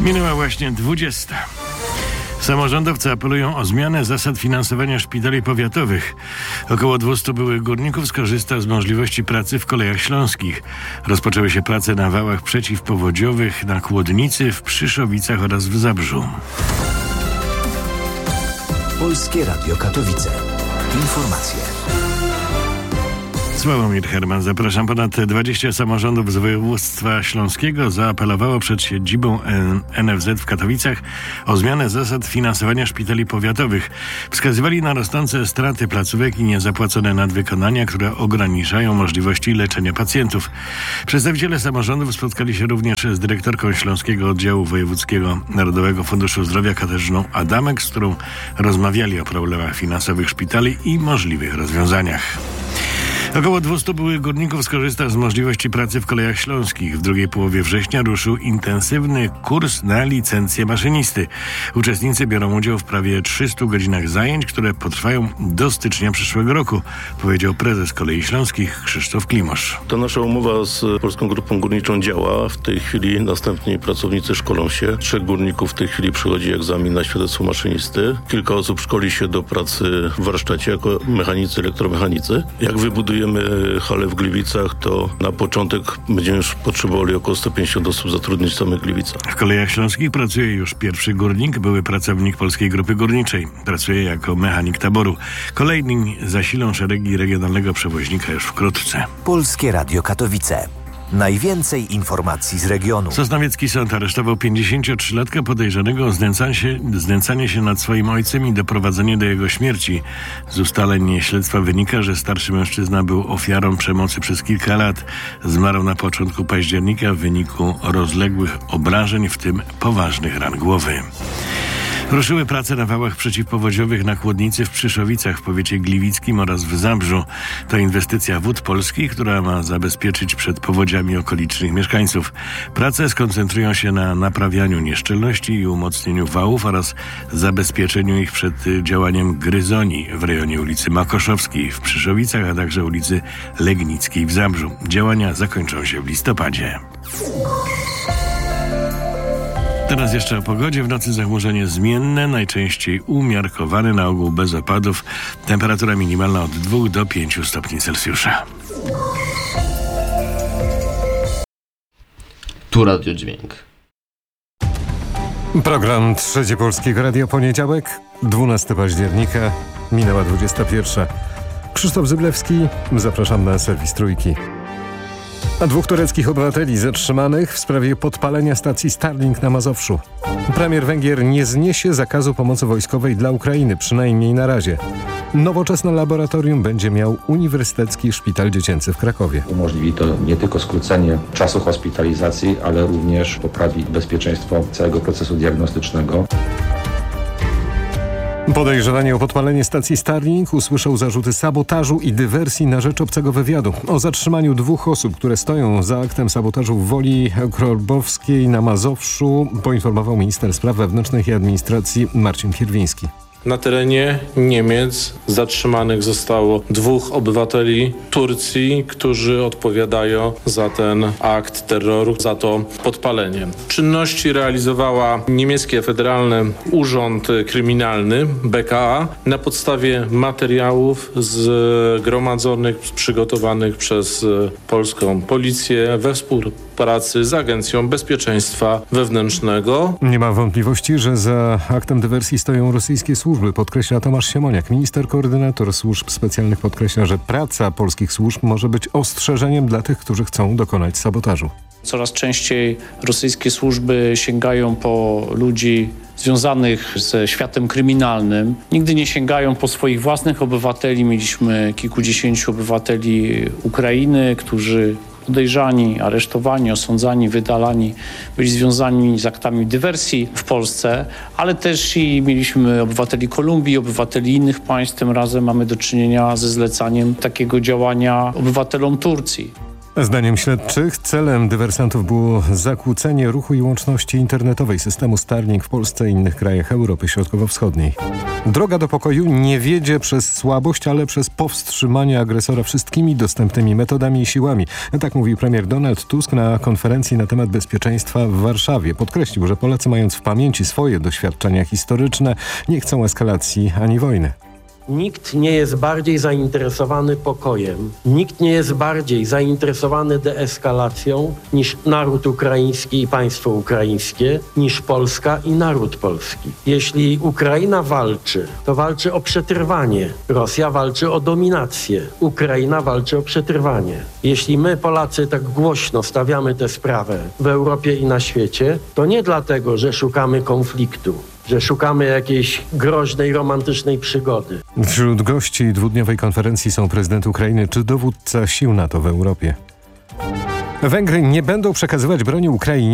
Minęła właśnie 20. Samorządowcy apelują o zmianę zasad finansowania szpitali powiatowych. Około 200 byłych górników skorzysta z możliwości pracy w Kolejach Śląskich. Rozpoczęły się prace na wałach przeciwpowodziowych na Kłodnicy, w Przyszowicach oraz w Zabrzu. Polskie Radio Katowice. Informacje. Sławomir Herman, zapraszam. Ponad 20 samorządów z województwa śląskiego zaapelowało przed siedzibą NFZ w Katowicach o zmianę zasad finansowania szpitali powiatowych. Wskazywali na rosnące straty placówek i niezapłacone nadwykonania, które ograniczają możliwości leczenia pacjentów. Przedstawiciele samorządów spotkali się również z dyrektorką Śląskiego Oddziału Wojewódzkiego Narodowego Funduszu Zdrowia Katarzyną Adamek, z którą rozmawiali o problemach finansowych szpitali i możliwych rozwiązaniach. Około 200 byłych górników skorzysta z możliwości pracy w Kolejach Śląskich. W drugiej połowie września ruszył intensywny kurs na licencję maszynisty. Uczestnicy biorą udział w prawie 300 godzinach zajęć, które potrwają do stycznia przyszłego roku, powiedział prezes Kolei Śląskich Krzysztof Klimosz. Ta nasza umowa z Polską Grupą Górniczą działa. W tej chwili następni pracownicy szkolą się. 3 górników w tej chwili przechodzi egzamin na świadectwo maszynisty. Kilka osób szkoli się do pracy w warsztacie jako mechanicy, elektromechanicy. Jak wybudujemy halę w Gliwicach, to na początek będziemy już potrzebowali około 150 osób zatrudnić w samych Gliwicach. W Kolejach Śląskich pracuje już pierwszy górnik, były pracownik Polskiej Grupy Górniczej. Pracuje jako mechanik taboru. Kolejni zasilą szeregi regionalnego przewoźnika już wkrótce. Polskie Radio Katowice. Najwięcej informacji z regionu. Sosnowiecki sąd aresztował 53-latka podejrzanego o znęcanie się nad swoim ojcem i doprowadzenie do jego śmierci. Z ustaleń śledztwa wynika, że starszy mężczyzna był ofiarą przemocy przez kilka lat. Zmarł na początku października w wyniku rozległych obrażeń, w tym poważnych ran głowy. Ruszyły prace na wałach przeciwpowodziowych na Kłodnicy, w Przyszowicach, w powiecie gliwickim oraz w Zabrzu. To inwestycja Wód Polskich, która ma zabezpieczyć przed powodziami okolicznych mieszkańców. Prace skoncentrują się na naprawianiu nieszczelności i umocnieniu wałów oraz zabezpieczeniu ich przed działaniem gryzoni w rejonie ulicy Makoszowskiej w Przyszowicach, a także ulicy Legnickiej w Zabrzu. Działania zakończą się w listopadzie. Teraz jeszcze o pogodzie. W nocy zachmurzenie zmienne, najczęściej umiarkowane, na ogół bez opadów. Temperatura minimalna od 2 do 5 stopni Celsjusza. Tu Radio Dźwięk. Program Trzecie Polskiego Radia, poniedziałek, 12 października, minęła 21. Krzysztof Zyblewski, zapraszam na serwis Trójki. A 2 tureckich obywateli zatrzymanych w sprawie podpalenia stacji Starlink na Mazowszu. Premier Węgier nie zniesie zakazu pomocy wojskowej dla Ukrainy, przynajmniej na razie. Nowoczesne laboratorium będzie miał Uniwersytecki Szpital Dziecięcy w Krakowie. Umożliwi to nie tylko skrócenie czasu hospitalizacji, ale również poprawi bezpieczeństwo całego procesu diagnostycznego. Podejrzewany o podpalenie stacji Starlink usłyszał zarzuty sabotażu i dywersji na rzecz obcego wywiadu. O zatrzymaniu 2 osób, które stoją za aktem sabotażu w Woli Krolbowskiej na Mazowszu, poinformował minister spraw wewnętrznych i administracji Marcin Kierwiński. Na terenie Niemiec zatrzymanych zostało 2 obywateli Turcji, którzy odpowiadają za ten akt terroru, za to podpalenie. Czynności realizowała niemiecki Federalny Urząd Kryminalny, BKA, na podstawie materiałów zgromadzonych, przygotowanych przez polską policję we współpracy z Agencją Bezpieczeństwa Wewnętrznego. Nie ma wątpliwości, że za aktem dywersji stoją rosyjskie służby, podkreśla Tomasz Siemoniak. Minister koordynator służb specjalnych podkreśla, że praca polskich służb może być ostrzeżeniem dla tych, którzy chcą dokonać sabotażu. Coraz częściej rosyjskie służby sięgają po ludzi związanych ze światem kryminalnym. Nigdy nie sięgają po swoich własnych obywateli. Mieliśmy kilkudziesięciu obywateli Ukrainy, którzy podejrzani, aresztowani, osądzani, wydalani, byli związani z aktami dywersji w Polsce, ale też i mieliśmy obywateli Kolumbii, obywateli innych państw. Tym razem mamy do czynienia ze zlecaniem takiego działania obywatelom Turcji. Zdaniem śledczych celem dywersantów było zakłócenie ruchu i łączności internetowej systemu Starlink w Polsce i innych krajach Europy Środkowo-Wschodniej. Droga do pokoju nie wiedzie przez słabość, ale przez powstrzymanie agresora wszystkimi dostępnymi metodami i siłami. Tak mówi premier Donald Tusk na konferencji na temat bezpieczeństwa w Warszawie. Podkreślił, że Polacy, mając w pamięci swoje doświadczenia historyczne, nie chcą eskalacji ani wojny. Nikt nie jest bardziej zainteresowany pokojem, nikt nie jest bardziej zainteresowany deeskalacją niż naród ukraiński i państwo ukraińskie, niż Polska i naród polski. Jeśli Ukraina walczy, to walczy o przetrwanie. Rosja walczy o dominację. Ukraina walczy o przetrwanie. Jeśli my, Polacy, tak głośno stawiamy tę sprawę w Europie i na świecie, to nie dlatego, że szukamy konfliktu, że szukamy jakiejś groźnej, romantycznej przygody. Wśród gości dwudniowej konferencji są prezydent Ukrainy czy dowódca sił NATO w Europie. Węgry nie będą przekazywać broni Ukrainie